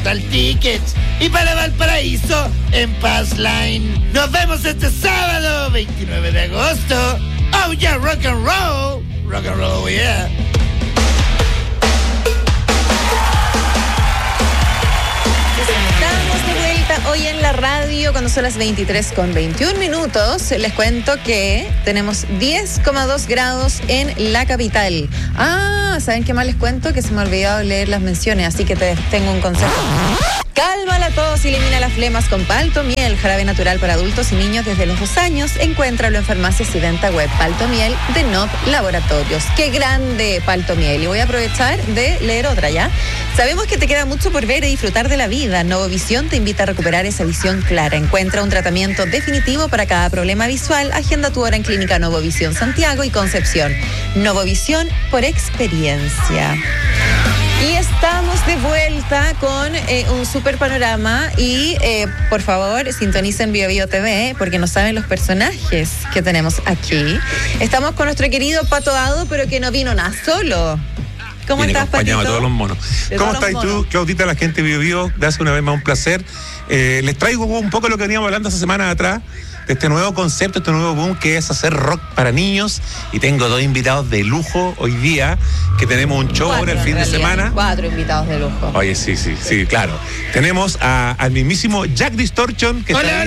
Rental Tickets. Y para Valparaíso, en Pass Line. Nos vemos este sábado, 29 de agosto. Oh yeah, rock and roll. Rock and roll, yeah. Estamos de vuelta hoy en la radio cuando son las 23:21. Les cuento que tenemos 10,2 grados en la capital. ¿Saben qué más les cuento? Que se me ha olvidado leer las menciones, así que te tengo un consejo. Calma la tos, elimina las flemas con Paltomiel, jarabe natural para adultos y niños desde los 2 años. Encuéntralo en farmacias y venta web. Paltomiel de NOP Laboratorios. ¡Qué grande Paltomiel! Y voy a aprovechar de leer otra, ¿ya? Sabemos que te queda mucho por ver y disfrutar de la vida. Novovisión te invita a recuperar esa visión clara. Encuentra un tratamiento definitivo para cada problema visual. Agenda tu hora en Clínica Novovisión Santiago y Concepción. Novovisión por experiencia. Y estamos de vuelta con un super panorama y por favor sintonicen Bio Bio TV porque no saben los personajes que tenemos aquí. Estamos con nuestro querido Pato Dado, pero que no vino nada solo. ¿Cómo estás, Patito? A todos los monos. ¿Cómo estás tú, Claudita, la gente de Bio Bio? Gracias una vez más, un placer. Les traigo un poco lo que veníamos hablando hace semanas atrás, de este nuevo concepto, este nuevo boom que es hacer rock para niños. Y tengo 2 invitados de lujo hoy día, que tenemos un show ahora el fin de semana. 4 invitados de lujo. Oye, sí, claro. Tenemos al mismísimo Jack Distortion. Que hola.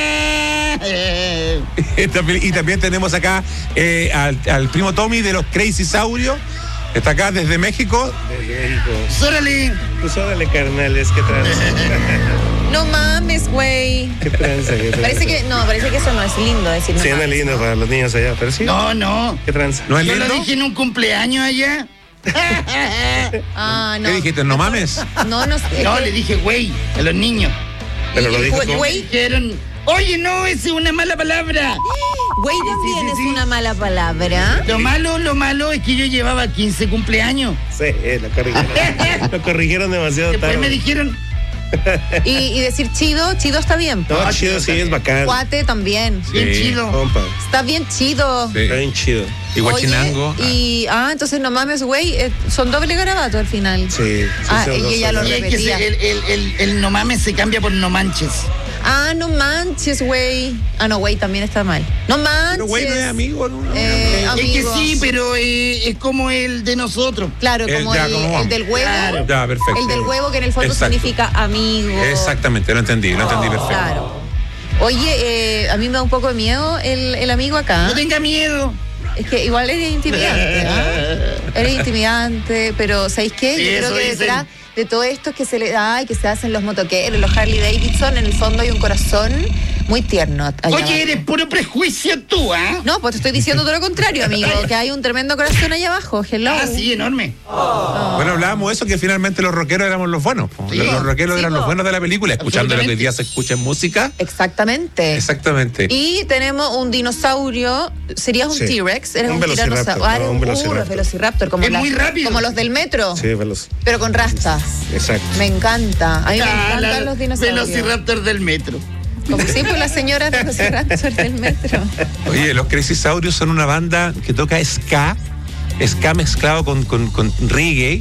Y también tenemos acá al primo Tommy de los Crazy Saurio. Está acá desde México. ¡Sórale! Pues órale, carnales, qué tranza. No mames, güey. Qué tranza. Parece que eso no es lindo decir no. Sí, no es lindo para los niños allá, pero sí. No. Qué tranza. ¿No es Yo lindo? lo dije en un cumpleaños allá. No. ¿Qué dijiste? ¿No mames? No sé. No, le dije güey a los niños. Pero lo dijo como... Güey. Dijeron, oye, no, esa es una mala palabra. Güey también Sí. es una mala palabra. Lo malo es que yo llevaba 15 cumpleaños. Sí, lo corrigieron. Lo corrigieron demasiado Después tarde. me dijeron, Y decir chido está bien. No, chido, sí, es bacán. Cuate también. bien Sí. chido. Compa, Está bien chido. Sí. está bien chido. Y Huachinango. Entonces no mames, güey, son doble garabato al final. Sí. Y ella lo Y es que repetía. el no mames se cambia por no manches. No manches, güey. No, güey, también está mal. No manches. Pero güey no es amigo, ¿no? Es que Amigos. sí, pero es como el de nosotros. Claro, como ya, el como del huevo. Claro. Ya, perfecto. El del huevo que en el fondo Exacto. significa amigo. Exactamente, lo entendí perfecto. Claro. Oye, a mí me da un poco de miedo el amigo acá. No tenga miedo. Es que igual eres intimidante, Eres intimidante, pero ¿sabéis qué? Sí, Yo creo eso que dicen. detrás de todo esto que se le da y que se hacen los motoqueros, los Harley Davidson, en el fondo hay un corazón muy tierno. allá Oye, abajo. eres puro prejuicio tú, ¿ah? No, pues te estoy diciendo todo lo contrario, amigo, que hay un tremendo corazón allá abajo. Hello. Sí, enorme. Bueno, hablábamos de eso, que finalmente los rockeros éramos los buenos. Po. Sí. Los rockeros Sí, eran po. los buenos de la película, escuchando lo que hoy Absolutamente. día se escucha en música. Exactamente. Exactamente. Y tenemos un dinosaurio, serías un Sí. T-Rex, eres Un un velociraptor, tiranosaurio. no, un velociraptor. Velociraptor, como, Es muy rápido. como los del metro, Sí, veloz. pero con rastas. Exacto. Me encanta. A mí me encantan los dinosaurios. Velociraptor del metro. Como siempre las señoras de Velociraptor del metro. Oye, los Crazy Saurios son una banda que toca ska mezclado con reggae,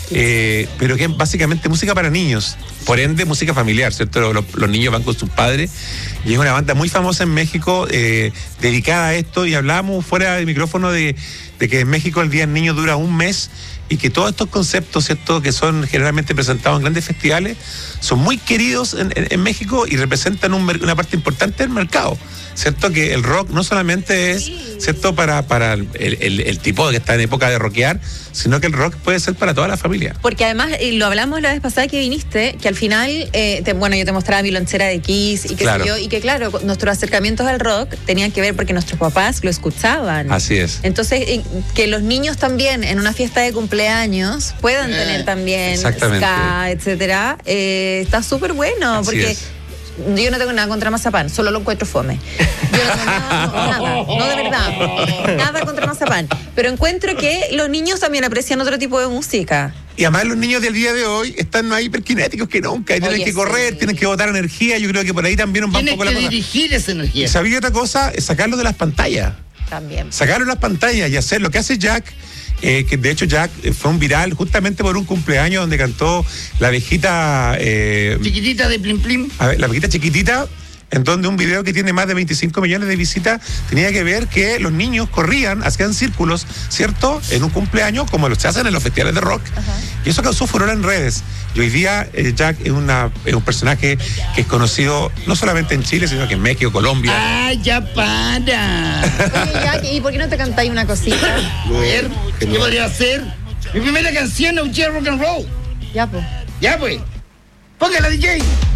pero que es básicamente música para niños, por ende música familiar, ¿cierto? Los niños van con sus padres y es una banda muy famosa en México dedicada a esto, y hablábamos fuera de micrófono de que en México el Día del Niño dura un mes y que todos estos conceptos, ¿cierto?, que son generalmente presentados en grandes festivales, son muy queridos en México y representan una parte importante del mercado, ¿cierto? Que el rock no solamente es, ¿cierto?, para el tipo que está en época de rockear, sino que el rock puede ser para toda la familia. Porque además, lo hablamos la vez pasada que viniste, que al final, yo te mostraba mi lonchera de Kiss y qué Claro. sé yo, y que claro, nuestros acercamientos al rock tenían que ver porque nuestros papás lo escuchaban. Así es. Entonces, que los niños también en una fiesta de cumpleaños puedan tener también Exactamente. ska, etcétera, está súper bueno, Así porque es. yo no tengo nada contra Mazapán, solo lo encuentro fome. Yo no tengo nada, no, de verdad, nada contra Mazapán, pero encuentro que los niños también aprecian otro tipo de música. Y además los niños del día de hoy están más hiperkinéticos que nunca, y tienen Oye, que correr, sí. tienen que botar energía. Yo creo que por ahí también va un Tienes poco que la cosa. dirigir esa energía. Y sabía otra cosa, es sacarlo de las pantallas. También. Sacarlo de las pantallas y hacer lo que hace Jack, que de hecho Jack fue un viral justamente por un cumpleaños donde cantó la abejita... chiquitita de Plim Plim. A ver, la abejita chiquitita, en donde un video que tiene más de 25 millones de visitas tenía que ver que los niños corrían, hacían círculos, ¿cierto? En un cumpleaños, como los se hacen en los festivales de rock. Ajá. Y eso causó furor en redes. Y hoy día Jack es un personaje que es conocido no solamente en Chile, sino que en México, Colombia. ¡Ay, ya para! Oye, Jack, ¿y por qué no te cantáis una cosita? A ver, ¿qué podría hacer? Mi primera canción, Oh Yeah, Rock and Roll. Ya, pues. Ya, pues. Póngala, DJ.